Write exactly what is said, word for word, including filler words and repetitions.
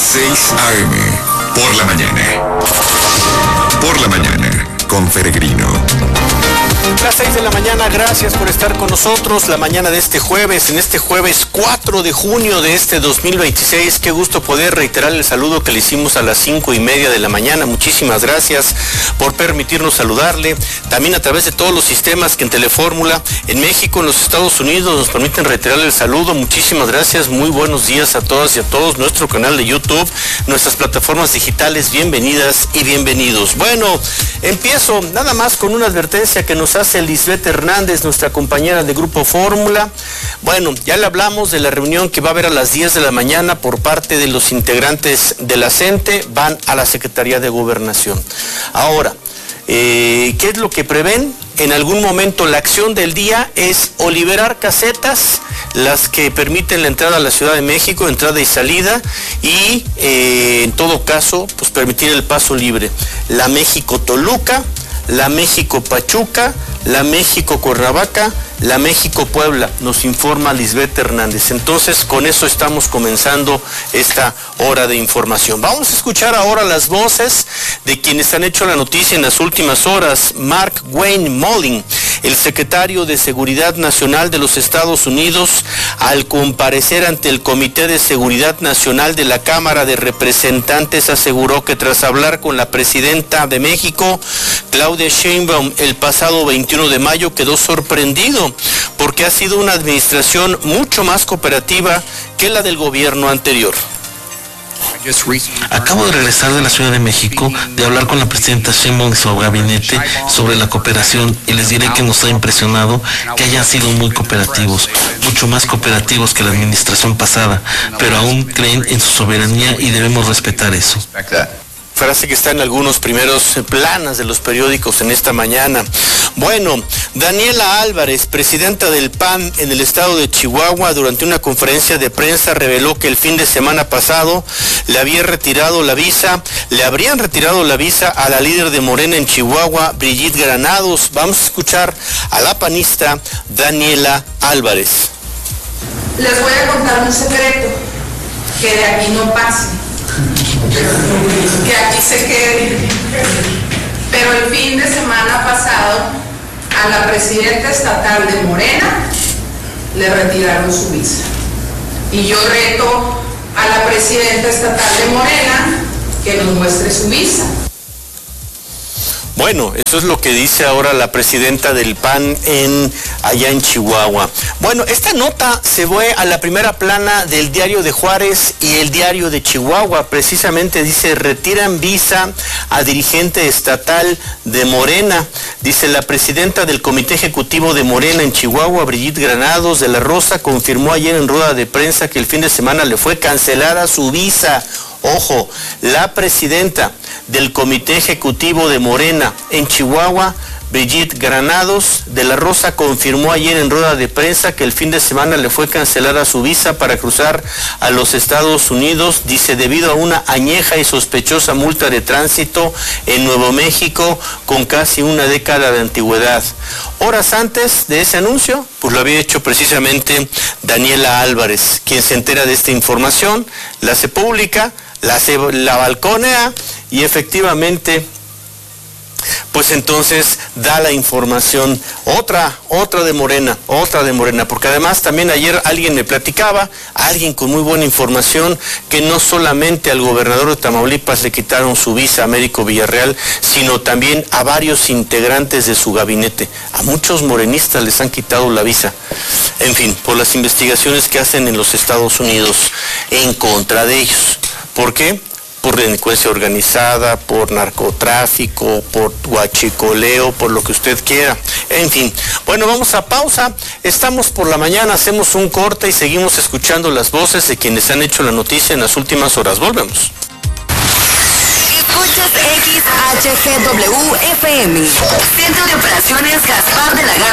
seis a eme, por la mañana. Por la mañana, con Peregrino. Las seis de la mañana, gracias por estar con nosotros la mañana de este jueves, en este jueves cuatro de junio de este dos mil veintiséis. Qué gusto poder reiterar el saludo que le hicimos a las cinco y media de la mañana. Muchísimas gracias por permitirnos saludarle. También a través de todos los sistemas que en Telefórmula, en México, en los Estados Unidos, nos permiten reiterarle el saludo. Muchísimas gracias, muy buenos días a todas y a todos. Nuestro canal de YouTube, nuestras plataformas digitales, bienvenidas y bienvenidos. Bueno, empiezo nada más con una advertencia que nos hace Lisbeth Hernández, nuestra compañera de Grupo Fórmula. Bueno, ya le hablamos de la reunión que va a haber a las diez de la mañana por parte de los integrantes de la CENTE, van a la Secretaría de Gobernación. Ahora, eh, ¿qué es lo que prevén? En algún momento la acción del día es o liberar casetas, las que permiten la entrada a la Ciudad de México, entrada y salida, y eh, en todo caso, pues permitir el paso libre. La México-Toluca, la México-Pachuca, la México-Cuernavaca, la México-Puebla, nos informa Lisbeth Hernández. Entonces, con eso estamos comenzando esta hora de información. Vamos a escuchar ahora las voces de quienes han hecho la noticia en las últimas horas. Mark Wayne Mullin, el secretario de Seguridad Nacional de los Estados Unidos, al comparecer ante el Comité de Seguridad Nacional de la Cámara de Representantes, aseguró que tras hablar con la presidenta de México, Claudia Sheinbaum, el pasado veintiuno de mayo, quedó sorprendido porque ha sido una administración mucho más cooperativa que la del gobierno anterior. Acabo de regresar de la Ciudad de México de hablar con la presidenta Sheinbaum y su gabinete sobre la cooperación, y les diré que nos ha impresionado que hayan sido muy cooperativos, mucho más cooperativos que la administración pasada, pero aún creen en su soberanía y debemos respetar eso. Frase que está en algunos primeros planas de los periódicos en esta mañana. Bueno, Daniela Álvarez, presidenta del P A N en el estado de Chihuahua, durante una conferencia de prensa reveló que el fin de semana pasado le había retirado la visa, le habrían retirado la visa a la líder de Morena en Chihuahua, Brigitte Granados. Vamos a escuchar a la panista Daniela Álvarez. Les voy a contar un secreto, que de aquí no pase, que aquí se quede. Pero el fin de semana pasado a la presidenta estatal de Morena le retiraron su visa. Y yo reto a la presidenta estatal de Morena que nos muestre su visa. Bueno, eso es lo que dice ahora la presidenta del P A N en, allá en Chihuahua. Bueno, esta nota se fue a la primera plana del Diario de Juárez y el Diario de Chihuahua. Precisamente dice, retiran visa a dirigente estatal de Morena. Dice, la presidenta del Comité Ejecutivo de Morena en Chihuahua, Brigitte Granados de la Rosa, confirmó ayer en rueda de prensa que el fin de semana le fue cancelada su visa. Ojo, la presidenta del Comité Ejecutivo de Morena en Chihuahua, Brigitte Granados de la Rosa, confirmó ayer en rueda de prensa que el fin de semana le fue cancelada su visa para cruzar a los Estados Unidos, dice, debido a una añeja y sospechosa multa de tránsito en Nuevo México con casi una década de antigüedad. Horas antes de ese anuncio, pues lo había hecho precisamente Daniela Álvarez, quien se entera de esta información, la hace pública, la, hace, la balconea y efectivamente, pues entonces da la información, otra, otra de Morena, otra de Morena, porque además también ayer alguien me platicaba, alguien con muy buena información, que no solamente al gobernador de Tamaulipas le quitaron su visa, Américo Villarreal, sino también a varios integrantes de su gabinete. A muchos morenistas les han quitado la visa. En fin, por las investigaciones que hacen en los Estados Unidos en contra de ellos. ¿Por qué? Por delincuencia organizada, por narcotráfico, por huachicoleo, por lo que usted quiera. En fin, bueno, vamos a pausa. Estamos por la mañana, hacemos un corte y seguimos escuchando las voces de quienes han hecho la noticia en las últimas horas. Volvemos. Escuchas X H G W F M, Centro de Operaciones Gaspar de la Garza.